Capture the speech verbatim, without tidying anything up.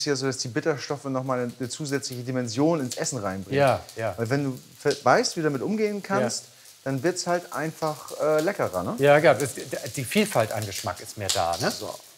ja so, dass die Bitterstoffe noch mal eine zusätzliche Dimension ins Essen reinbringen. Ja, ja. Weil wenn du weißt, wie du damit umgehen kannst, ja. dann wird's halt einfach äh, leckerer, ne? Ja, ja, die Vielfalt an Geschmack ist mehr da, ne? So.